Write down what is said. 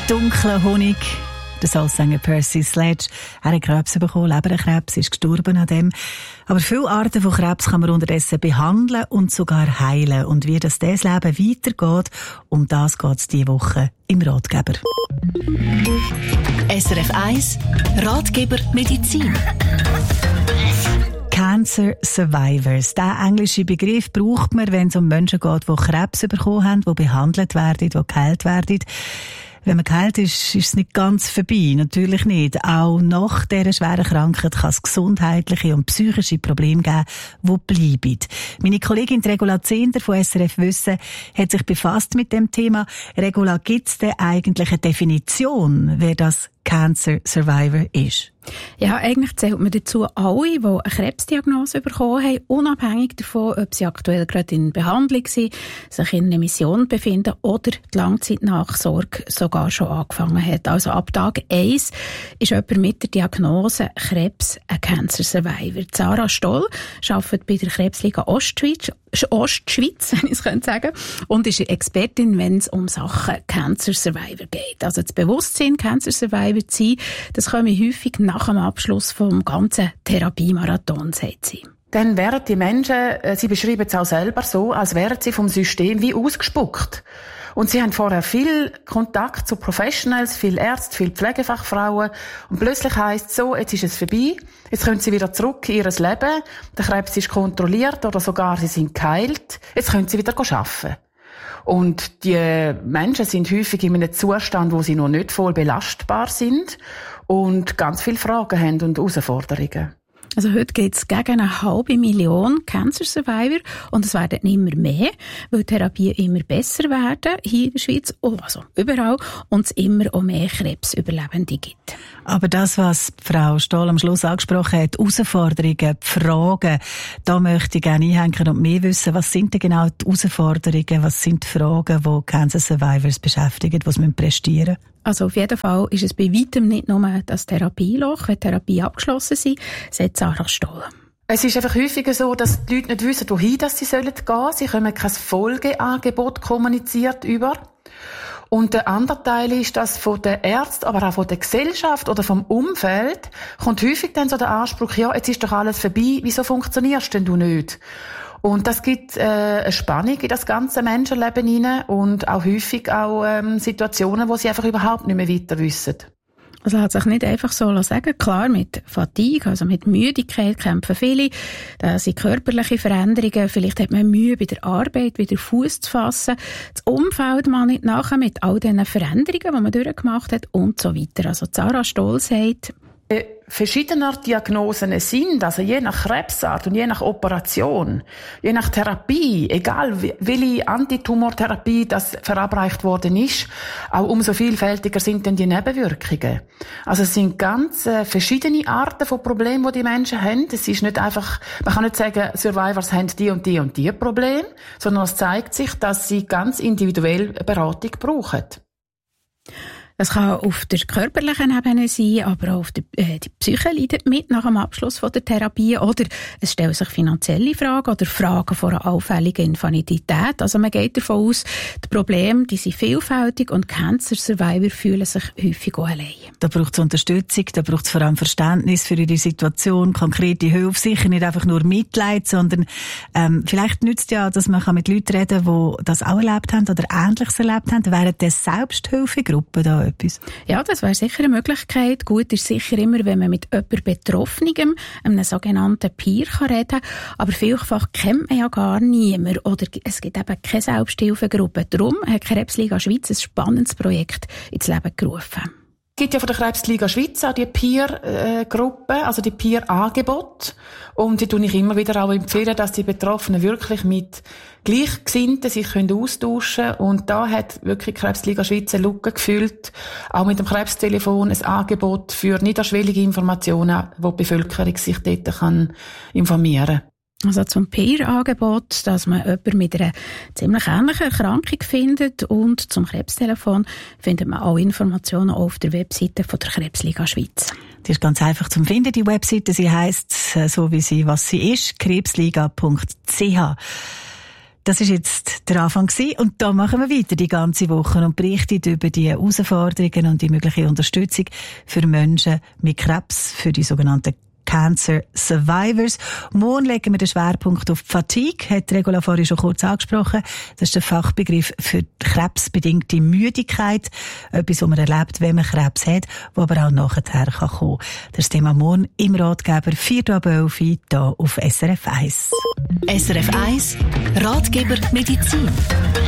dunkler Honig. Der Soulsänger Percy Sledge, er hat Krebs bekommen, Leberkrebs, ist gestorben an dem. Aber viele Arten von Krebs kann man unterdessen behandeln und sogar heilen. Und wie das Leben weitergeht, um das geht es diese Woche im Ratgeber. SRF 1 Ratgeber Medizin. Cancer Survivors. Diesen englischen Begriff braucht man, wenn es um Menschen geht, die Krebs bekommen haben, die behandelt werden, die geheilt werden. Wenn man geheilt ist, ist es nicht ganz vorbei. Natürlich nicht. Auch nach dieser schweren Krankheit kann es gesundheitliche und psychische Probleme geben, die bleiben. Meine Kollegin Regula Zehnder von SRF Wissen hat sich befasst mit dem Thema. Regula, gibt es denn eigentlich eine Definition, wer das Cancer Survivor ist? Ja, eigentlich zählt man dazu alle, die eine Krebsdiagnose bekommen haben, unabhängig davon, ob sie aktuell gerade in Behandlung sind, sich in einer Mission befinden oder die Langzeitnachsorge sogar schon angefangen hat. Also ab Tag 1 ist jemand mit der Diagnose Krebs ein Cancer Survivor. Sarah Stoll arbeitet bei der Krebsliga Ostschweiz, wenn ich es sagen könnte, und ist Expertin, wenn es um Sachen Cancer Survivor geht. Also das Bewusstsein, Cancer Survivor zu sein, das komme häufig nach dem Abschluss vom ganzen Therapiemarathon, sagt sie. Dann wären die Menschen, sie beschreiben es auch selber so, als wären sie vom System wie ausgespuckt. Und sie haben vorher viel Kontakt zu Professionals, viele Ärzte, viele Pflegefachfrauen. Und plötzlich heisst es so, jetzt ist es vorbei, jetzt können sie wieder zurück in ihr Leben, der Krebs ist kontrolliert oder sogar sie sind geheilt, jetzt können sie wieder arbeiten. Und die Menschen sind häufig in einem Zustand, wo sie noch nicht voll belastbar sind und ganz viele Fragen haben und Herausforderungen. Also heute geht es gegen 500.000 Cancer Survivor und es werden immer mehr, weil Therapien immer besser werden, hier in der Schweiz, also überall, und es immer auch mehr Krebsüberlebende gibt. Aber das, was Frau Stoll am Schluss angesprochen hat, die Herausforderungen, die Fragen, da möchte ich gerne einhängen und mehr wissen, was sind denn genau die Herausforderungen, was sind die Fragen, die Cancer Survivors beschäftigen, die sie prestieren müssen? Also auf jeden Fall ist es bei weitem nicht nur das Therapieloch, wenn Therapie abgeschlossen sind, sagt Sarah Stoll. Es ist einfach häufiger so, dass die Leute nicht wissen, wohin sie gehen sollen. Sie kommen kein Folgeangebot kommuniziert über. Und der andere Teil ist, dass von den Ärzten, aber auch von der Gesellschaft oder vom Umfeld kommt häufig dann so der Anspruch, ja, jetzt ist doch alles vorbei, wieso funktionierst denn du nicht? Und das gibt eine Spannung in das ganze Menschenleben hinein und auch häufig auch Situationen, wo sie einfach überhaupt nicht mehr weiter wissen. Also hat sich nicht einfach so sagen. Klar, mit Fatigue, also mit Müdigkeit kämpfen viele. Da sind körperliche Veränderungen. Vielleicht hat man Mühe bei der Arbeit, wieder Fuß zu fassen. Das Umfeld mal nicht nachher mit all diesen Veränderungen, die man durchgemacht hat und so weiter. Also Sarah Stoll sagt, verschiedener Diagnosen sind, also je nach Krebsart und je nach Operation, je nach Therapie, egal welche Antitumortherapie das verabreicht worden ist, auch umso vielfältiger sind dann die Nebenwirkungen. Also es sind ganz verschiedene Arten von Problemen, die die Menschen haben. Es ist nicht einfach, man kann nicht sagen, Survivors haben die und die und die Probleme, sondern es zeigt sich, dass sie ganz individuell Beratung brauchen. Es kann auf der körperlichen Ebene sein, aber auch auf die Psyche leidet mit nach dem Abschluss von der Therapie. Oder es stellen sich finanzielle Fragen oder Fragen von einer auffälligen Infantilität. Also man geht davon aus, die Probleme die sind vielfältig und Cancer Survivor fühlen sich häufig auch allein. Da braucht es Unterstützung, da braucht es vor allem Verständnis für ihre Situation, konkrete Hilfe, sicher nicht einfach nur Mitleid, sondern vielleicht nützt ja, dass man mit Leuten reden kann, die das auch erlebt haben oder Ähnliches erlebt haben. Wären das Selbsthilfegruppen da etwas? Ja, das wäre sicher eine Möglichkeit. Gut ist sicher immer, wenn man mit jemandem Betroffenem, einem sogenannten Peer, reden kann. Aber vielfach kennt man ja gar niemanden oder es gibt eben keine Selbsthilfegruppe. Darum hat Krebsliga Schweiz ein spannendes Projekt ins Leben gerufen. Es gibt ja von der Krebsliga Schweiz auch die Peer-Gruppe, also die Peer-Angebote. Und die tue ich immer wieder auch empfehlen, dass die Betroffenen wirklich mit Gleichgesinnten sich austauschen können. Und da hat wirklich Krebsliga Schweiz eine Lücke gefüllt. Auch mit dem Krebstelefon ein Angebot für niederschwellige Informationen, wo die Bevölkerung sich dort informieren kann. Also zum Peer-Angebot, dass man jemanden mit einer ziemlich ähnlichen Erkrankung findet, und zum Krebstelefon findet man alle Informationen auf der Webseite von der Krebsliga Schweiz. Die ist ganz einfach zu finden, die Webseite. Sie heisst, so wie sie, was sie ist, krebsliga.ch. Das ist jetzt der Anfang gewesen. Und da machen wir weiter die ganze Woche und berichten über die Herausforderungen und die mögliche Unterstützung für Menschen mit Krebs, für die sogenannten Cancer Survivors. Morgen legen wir den Schwerpunkt auf Fatigue, hat Regula vorhin schon kurz angesprochen. Das ist der Fachbegriff für krebsbedingte Müdigkeit. Etwas, was man erlebt, wenn man Krebs hat, wo aber auch nachher kommen kann. Das ist das Thema morgen im Ratgeber 4.11 hier auf SRF 1. SRF 1 Ratgeber Medizin.